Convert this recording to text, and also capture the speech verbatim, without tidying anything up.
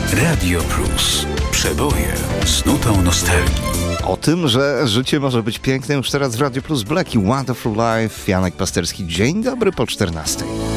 Radio Plus. Przeboje z nutą nostalgii. O tym, że życie może być piękne, już teraz w Radio Plus Black i Wonderful Life. Janek Pasterski. Dzień dobry po czternastej.